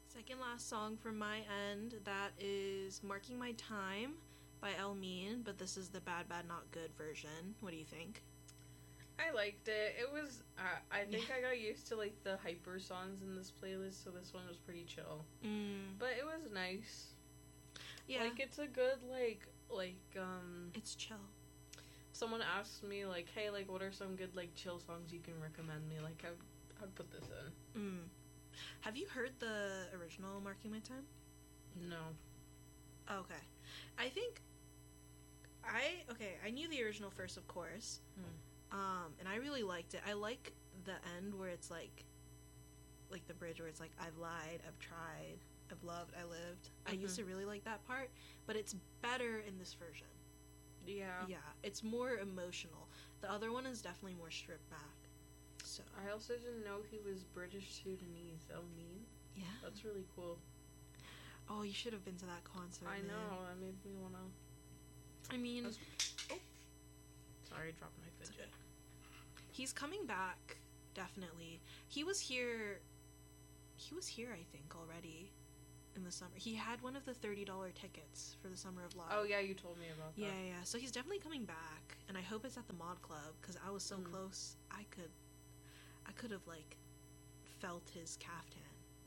Second last song from my end, that is Marking My Time by El Mean, but this is the Bad Bad Not Good version. What do you think? I liked it. It was, I think I got used to, like, the hyper songs in this playlist, so this one was pretty chill. But it was nice. Yeah. Like, it's a good, It's chill. Someone asked me, like, hey, like, what are some good, like, chill songs you can recommend me? Like, I'd put this in. Have you heard the original Marking My Time? No. Okay. I think I knew the original first, of course. And I really liked it. I like the end where it's like the bridge where it's like, I've lied, I've tried, I've loved, I lived. I used to really like that part, but it's better in this version. Yeah. Yeah, it's more emotional. The other one is definitely more stripped back. So I also didn't know he was British Sudanese. El Mean. Yeah. That's really cool. Oh, you should have been to that concert. I man. know. That made me wanna. I mean, Sorry, dropped my fidget. Okay. He's coming back, definitely. He was here, I think, already in the summer. He had one of the $30 tickets for the Summer of Live. Oh, yeah, you told me about that. Yeah. So he's definitely coming back, and I hope it's at the Mod Club, because I was so close. I could have, like, felt his caftan.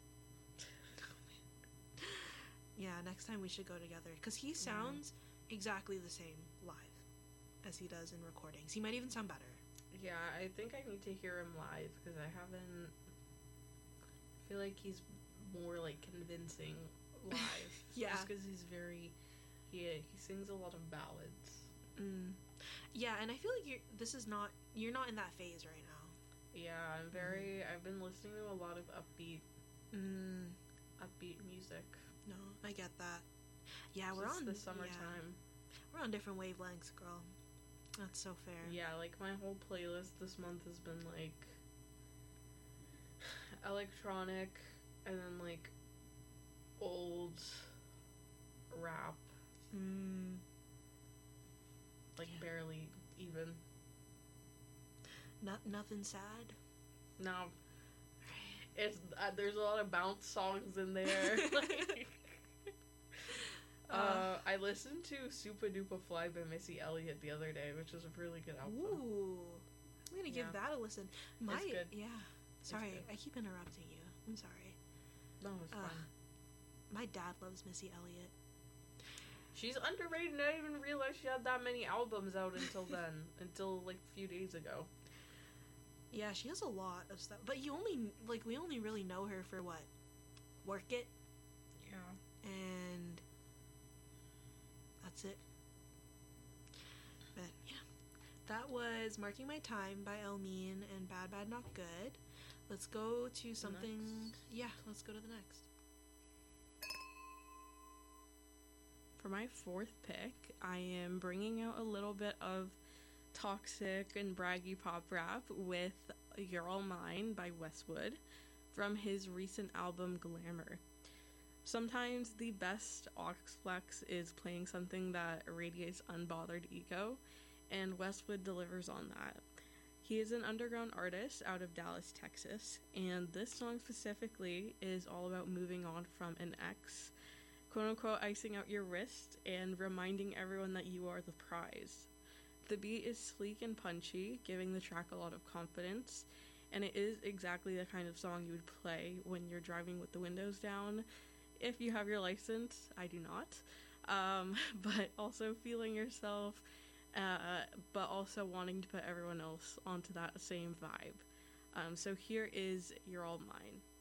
Yeah, next time we should go together, because he sounds exactly the same live as he does in recordings. He might even sound better. Yeah, I think I need to hear him live, because I haven't. I feel like he's more, like, convincing live. Yeah. Just because he's very. He sings a lot of ballads. Yeah, and I feel like you're not in that phase right now. Yeah, I'm very. I've been listening to a lot of upbeat music. No, I get that. Yeah, we're on the summertime. Yeah. We're on different wavelengths, girl. That's so fair. Yeah, like my whole playlist this month has been like electronic and then like old rap. Like barely even. Nothing sad. No. It's there's a lot of bounce songs in there. I listened to Super Duper Fly by Missy Elliott the other day, which was a really good album. Ooh, I'm gonna give that a listen. It's good. Yeah. Sorry, I keep interrupting you. I'm sorry. No, it's fine. My dad loves Missy Elliott. She's underrated. I didn't even realize she had that many albums out until then. Until like a few days ago. Yeah, she has a lot of stuff. But we only really know her for what? Work It? Yeah. And that's it. But yeah. That was Marking My Time by El Mean and Bad Bad Not Good. Let's go to something. Yeah, let's go to the next. For my fourth pick, I am bringing out a little bit of toxic and braggy pop rap with You're All Mine by Westwood from his recent album Glamour. Sometimes the best aux flex is playing something that radiates unbothered ego, and Westwood delivers on that. He is an underground artist out of Dallas, Texas, and this song specifically is all about moving on from an ex, quote-unquote icing out your wrist, and reminding everyone that you are the prize. The beat is sleek and punchy, giving the track a lot of confidence, and it is exactly the kind of song you would play when you're driving with the windows down. If you have your license, I do not, but also feeling yourself, but also wanting to put everyone else onto that same vibe. So here is You're All Mine.